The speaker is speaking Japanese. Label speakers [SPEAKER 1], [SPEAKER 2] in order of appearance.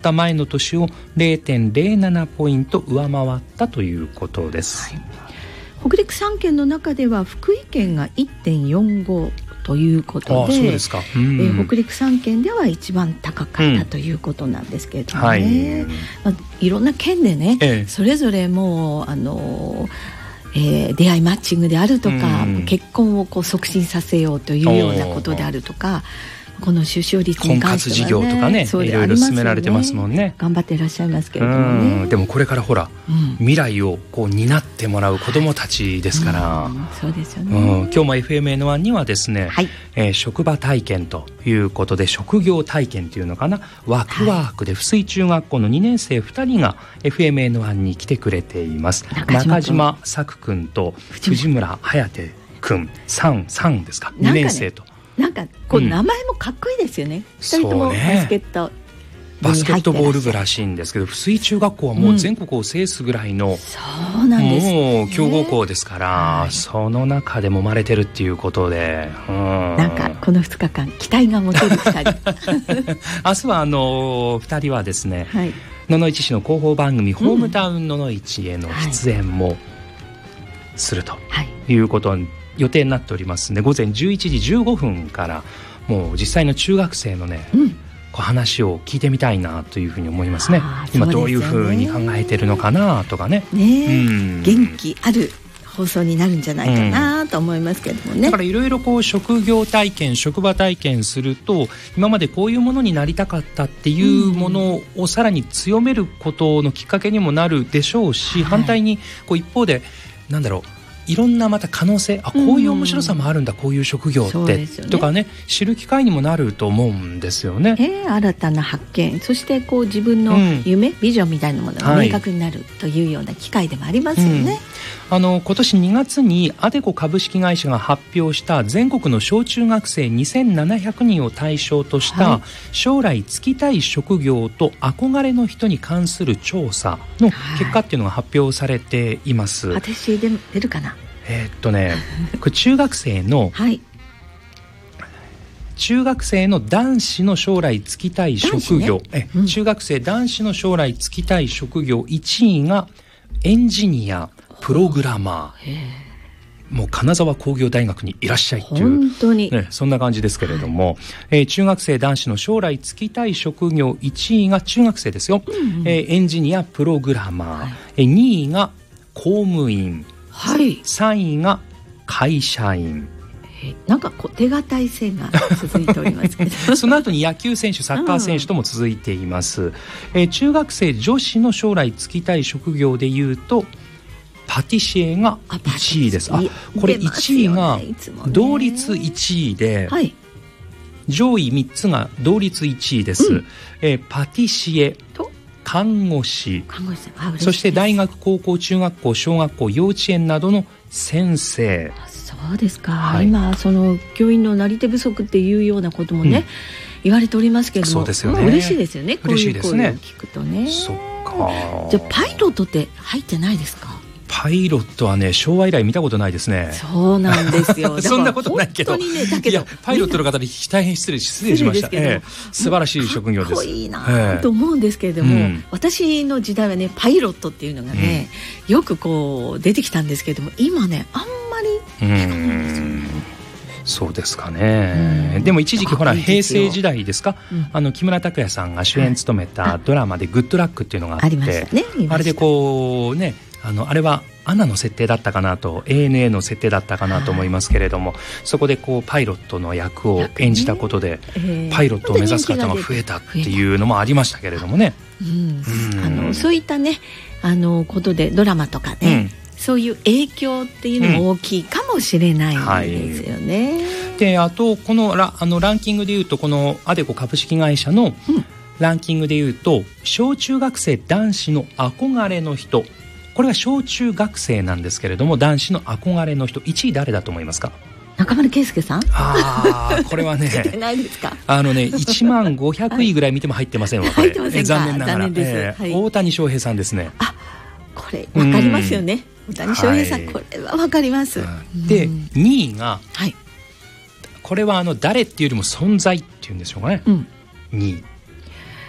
[SPEAKER 1] った前の年を 0.07 ポイント上回ったということです、
[SPEAKER 2] 北陸3県の中では福井県が 1.45 ということで、
[SPEAKER 1] そうですか、
[SPEAKER 2] 北陸3県では一番高かったということなんですけれどもね、いろんな県でね、それぞれもう出会いマッチングであるとか、結婚をこう促進させようというようなことであるとか、この出生率に関してはね、
[SPEAKER 1] 婚活事業とかね、いろいろ進められてますもんね。
[SPEAKER 2] 頑張っていらっしゃいますけれどもね。
[SPEAKER 1] でもこれからほら、未来をこう担ってもらう子どもたちですから、
[SPEAKER 2] そうですよね。
[SPEAKER 1] 今日も FMN1 にはですね、職場体験ということで、職業体験というのかな、ワークで碓井中学校の2年生2人が FMN1 に来てくれています。中島作君と藤村颯君3ですか、2年生と。
[SPEAKER 2] なんかこう名前もかっこいいですよね、2人ともバスケット
[SPEAKER 1] ボール部らしいんですけど、碓井中学校はもう全国を制すぐらいの、
[SPEAKER 2] そうなんですね、
[SPEAKER 1] もう強豪校ですから、その中でも生まれてるっていうことで、
[SPEAKER 2] なんかこの2日間期待が持てる2人
[SPEAKER 1] 明日は2人はですね、野々市市の広報番組、ホームタウン野々市への出演もするということに予定になっておりますので、午前11時15分からもう実際の中学生のね、こう話を聞いてみたいなというふうに思いますね。今どういうふうに考えてるのかなとかね、
[SPEAKER 2] 元気ある放送になるんじゃないかなと思いますけどもね。
[SPEAKER 1] だからいろいろこう職業体験、職場体験すると、今までこういうものになりたかったっていうものをさらに強めることのきっかけにもなるでしょうし、反対にこう一方でなんだろう、いろんなまた可能性、こういう面白さもあるんだ、こういう職業って、とかね、知る機会にもなると思うんですよね。
[SPEAKER 2] 新たな発見、そしてこう自分の夢、ビジョンみたいなものが明確になるというような機会でもありますよね。
[SPEAKER 1] 今年2月にアデコ株式会社が発表した全国の小中学生2700人を対象とした将来就きたい職業と憧れの人に関する調査の結果っていうのが発表されています。
[SPEAKER 2] 私出るかな。
[SPEAKER 1] これ中学生の、中学生の男子の将来就きたい職業、中学生男子の将来就きたい職業1位がエンジニア、プログラマー、もう金沢工業大学にいらっしゃいっていう、
[SPEAKER 2] 本当に、
[SPEAKER 1] そんな感じですけれども、中学生男子の将来就きたい職業1位が中学生ですよ、エンジニア、プログラマー、2位が公務員、3位が会社員、
[SPEAKER 2] なんか手堅い線が続いておりますけど
[SPEAKER 1] その後に野球選手、サッカー選手とも続いています。中学生女子の将来就きたい職業でいうとパティシエが1位です。これ1位が同率1位で、上位3つが同率1位です、パティシエ、看護師、そして大学、高校、中学校、小学校、幼稚園などの先生。
[SPEAKER 2] そうですか、今その教員のなり手不足っていうようなこともね、言われておりますけれども、
[SPEAKER 1] そうですよね、
[SPEAKER 2] 嬉しいですよね、こういう声を聞くとね。
[SPEAKER 1] そっか。
[SPEAKER 2] じゃあパイロットって入ってないですか？
[SPEAKER 1] パイロットはね、昭和以来見たことないですね。
[SPEAKER 2] そうなんですよ
[SPEAKER 1] そんなことないけど、
[SPEAKER 2] 本当にね、だけど
[SPEAKER 1] パイロットの方に大変失礼しました。素晴らしい職業です。
[SPEAKER 2] かっこいいなと思うんですけれども、私の時代はね、パイロットっていうのがね、よくこう出てきたんですけれども、今ね、あんまり聞かないんですよね。
[SPEAKER 1] そうですかね、でも一時期ほら平成時代ですか、木村拓哉さんが主演務めたドラマでグッドラックっていうのがあって、あれでこうね、あれはアナの設定だったかなと、 ANA の設定だったかなと思いますけれども、そこでこうパイロットの役を演じたことで、パイロットを目指す方が増えたっていうのもありましたけれどもね、そういったねことでドラマとかね、そういう影響っていうのも大きいかもしれないですよね。で、あとこのランキングでいうと、このアデコ株式会社のランキングでいうと、小中学生男子の憧れの人、これは小中学生なんですけれども、男子の憧れの人1位誰だと思いますか？
[SPEAKER 2] 中村圭介さん？
[SPEAKER 1] これはね
[SPEAKER 2] ないですか
[SPEAKER 1] 1万500位ぐらい見ても入ってませんわ、これ。残念ながら、大谷翔平さんですね。
[SPEAKER 2] これ分かりますよね、大谷翔平さん、これは分かります。
[SPEAKER 1] で、2位が、これは誰っていうよりも存在っていうんでしょうかね、2位